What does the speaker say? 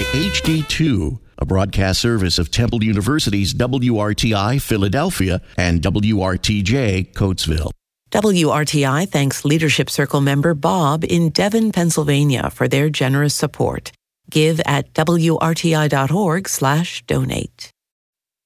HD2, a broadcast service of Temple University's WRTI Philadelphia and WRTJ Coatesville. WRTI thanks Leadership Circle member Bob in Devon, Pennsylvania for their generous support. Give at WRTI.org/donate.